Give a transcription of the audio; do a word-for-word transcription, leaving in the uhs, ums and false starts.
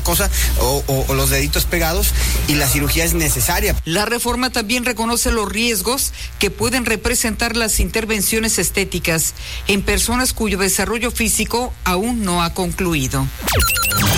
cosa o, o, o los deditos pegados y la cirugía es necesaria. La reforma también reconoce los riesgos que pueden representar las intervenciones estéticas en personas cuyo desarrollo físico aún no ha concluido.